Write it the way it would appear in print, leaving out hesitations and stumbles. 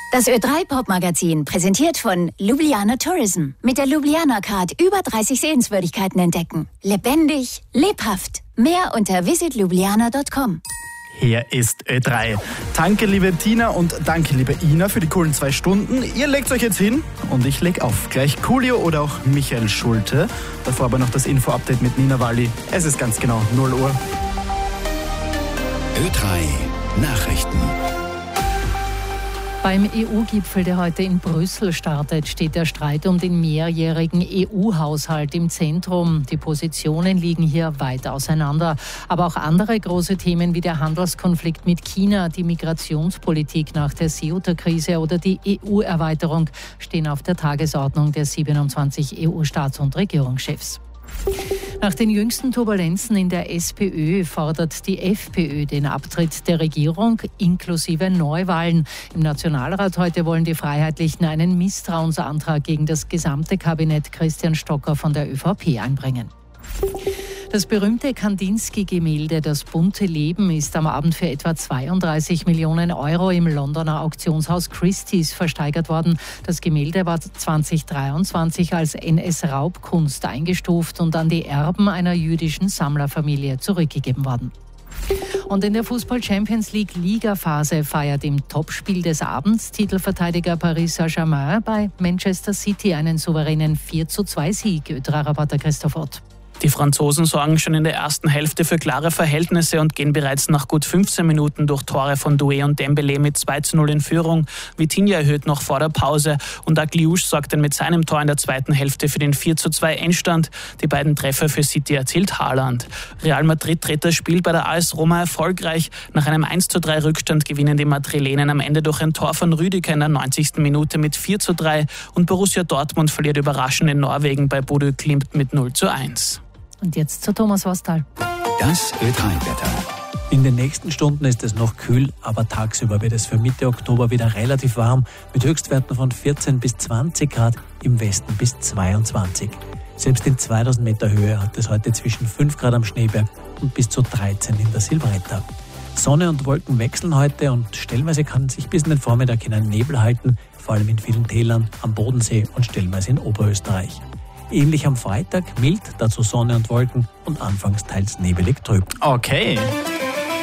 Das Ö3-Pop-Magazin präsentiert von Ljubljana Tourism. Mit der Ljubljana Card über 30 Sehenswürdigkeiten entdecken. Lebendig, lebhaft. Mehr unter visitljubljana.com. Hier ist Ö3. Danke, liebe Tina, und danke, liebe Ina, für die coolen 2 Stunden. Ihr legt euch jetzt hin und ich leg auf. Gleich Coolio oder auch Michael Schulte. Davor aber noch das Info-Update mit Nina Walli. Es ist ganz genau 0 Uhr. Ö3 Nachrichten. Beim EU-Gipfel, der heute in Brüssel startet, steht der Streit um den mehrjährigen EU-Haushalt im Zentrum. Die Positionen liegen hier weit auseinander. Aber auch andere große Themen wie der Handelskonflikt mit China, die Migrationspolitik nach der Ceuta-Krise oder die EU-Erweiterung stehen auf der Tagesordnung der 27 EU-Staats- und Regierungschefs. Nach den jüngsten Turbulenzen in der SPÖ fordert die FPÖ den Abtritt der Regierung inklusive Neuwahlen. Im Nationalrat heute wollen die Freiheitlichen einen Misstrauensantrag gegen das gesamte Kabinett Christian Stocker von der ÖVP einbringen. Das berühmte Kandinsky-Gemälde »Das bunte Leben« ist am Abend für etwa 32 Millionen Euro im Londoner Auktionshaus Christie's versteigert worden. Das Gemälde war 2023 als NS-Raubkunst eingestuft und an die Erben einer jüdischen Sammlerfamilie zurückgegeben worden. Und in der Fußball-Champions-League-Ligaphase feiert im Topspiel des Abends Titelverteidiger Paris Saint-Germain bei Manchester City einen souveränen 4:2-Sieg. Ö3-Reporter Christoph Ott. Die Franzosen sorgen schon in der ersten Hälfte für klare Verhältnisse und gehen bereits nach gut 15 Minuten durch Tore von Doué und Dembélé mit 2:0 in Führung. Vitinha erhöht noch vor der Pause und Agliouche sorgt dann mit seinem Tor in der zweiten Hälfte für den 4:2 Endstand. Die beiden Treffer für City erzielt Haaland. Real Madrid dreht das Spiel bei der AS Roma erfolgreich. Nach einem 1:3 Rückstand gewinnen die Madrilenen am Ende durch ein Tor von Rüdiger in der 90. Minute mit 4:3 und Borussia Dortmund verliert überraschend in Norwegen bei Bodø Glimt mit 0:1. Und jetzt zu Thomas Wastal. Das Ö3-Wetter. In den nächsten Stunden ist es noch kühl, aber tagsüber wird es für Mitte Oktober wieder relativ warm, mit Höchstwerten von 14 bis 20 Grad, im Westen bis 22. Selbst in 2000 Meter Höhe hat es heute zwischen 5 Grad am Schneeberg und bis zu 13 in der Silvretta. Sonne und Wolken wechseln heute und stellenweise kann sich bis in den Vormittag hinein Nebel halten, vor allem in vielen Tälern, am Bodensee und stellenweise in Oberösterreich. Ähnlich am Freitag, mild, dazu Sonne und Wolken und anfangs teils nebelig trüb. Okay.